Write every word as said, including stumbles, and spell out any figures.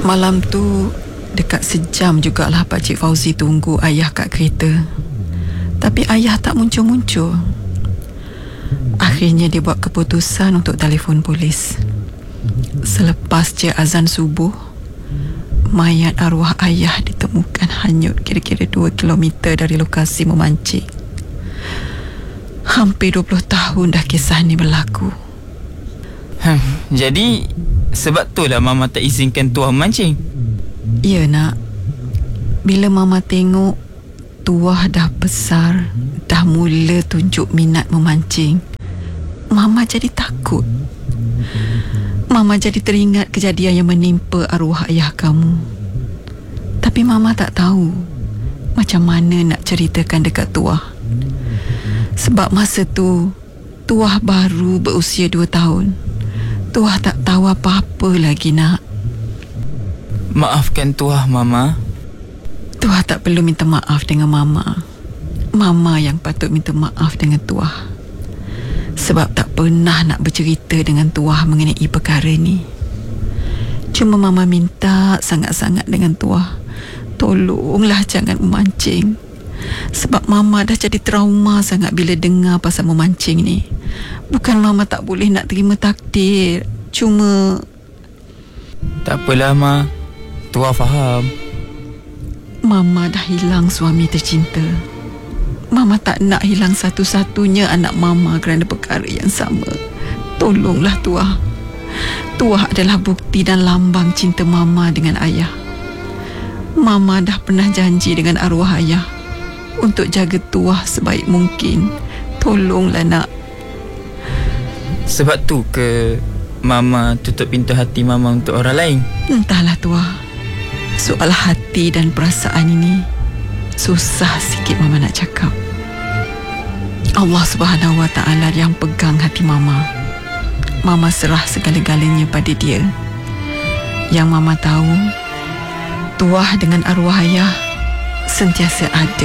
Malam tu dekat sejam jugalah Pakcik Fauzi tunggu ayah kat kereta. Tapi ayah tak muncul-muncul. Akhirnya dia buat keputusan untuk telefon polis. Selepas je azan subuh, mayat arwah ayah ditemukan hanyut kira-kira dua kilometer dari lokasi memancing. Hampir dua puluh tahun dah kisah ni berlaku. Hmm, jadi sebab itulah Mama tak izinkan Tuah memancing. Ya nak. Bila Mama tengok Tuah dah besar, dah mula tunjuk minat memancing, Mama jadi takut. Mama jadi teringat kejadian yang menimpa arwah ayah kamu. Tapi Mama tak tahu macam mana nak ceritakan dekat Tuah. Sebab masa tu Tuah baru berusia dua tahun. Tuah tak tahu apa-apa lagi nak. Maafkan Tuah, Mama. Tuah tak perlu minta maaf dengan Mama. Mama yang patut minta maaf dengan Tuah. Sebab tak pernah nak bercerita dengan Tuah mengenai perkara ni. Cuma Mama minta sangat-sangat dengan Tuah, tolonglah jangan memancing. Sebab Mama dah jadi trauma sangat bila dengar pasal memancing ni. Bukan Mama tak boleh nak terima takdir, cuma... Tak apalah, Ma. Tuah faham. Mama dah hilang suami tercinta. Mama tak nak hilang satu-satunya anak Mama kerana perkara yang sama. Tolonglah Tuah. Tuah adalah bukti dan lambang cinta Mama dengan ayah. Mama dah pernah janji dengan arwah ayah untuk jaga Tuah sebaik mungkin. Tolonglah nak. Sebab tu ke Mama tutup pintu hati Mama untuk orang lain? Entahlah Tuah. Soal hati dan perasaan ini susah sikit Mama nak cakap. Allah Subhanahu Wa Taala yang pegang hati Mama. Mama serah segala-galanya pada Dia. Yang Mama tahu, Tuah dengan arwah ayah sentiasa ada